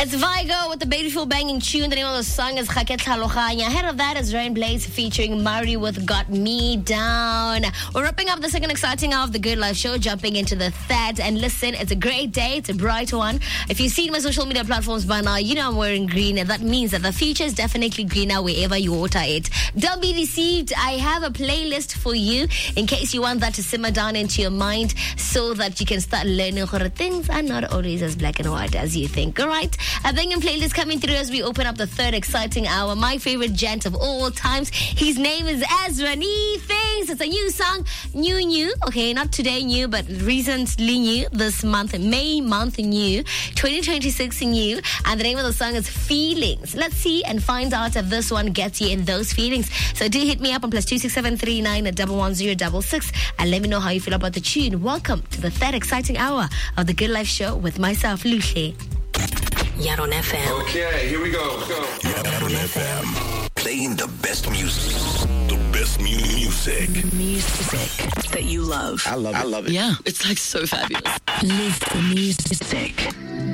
It's Vigo with the beautiful banging tune. The name of the song is Khaket Tlhaloganya. Ahead of that is Rain Blaze featuring Mari with Got Me Down. We're wrapping up the second exciting hour of the Good Life Show, jumping into the third. And listen, it's a great day. It's a bright one. If you've seen my social media platforms by now, you know I'm wearing green, and that means that the future is definitely greener wherever you water it. Don't be deceived. I have a playlist for you in case you want that to simmer down into your mind so that you can start learning that things are not always as black and white as you think. All right? A banging playlist coming through as we open up the third exciting hour. My favorite gent of all times. His name is Ezra Nee Things. It's a new song. New. Okay, not today new, but recently new. This month, May month new. 2026 new. And the name of the song is Feelings. Let's see and find out if this one gets you in those feelings. So do hit me up on +26739 at 11066 and let me know how you feel about the tune. Welcome to the third exciting hour of the Good Life Show with myself, Luhle. Yaron FM. Okay, here we go. Yaron FM. Playing the best music. The best music. Music that you love. I love it. Yeah, it's like so fabulous. Live the music.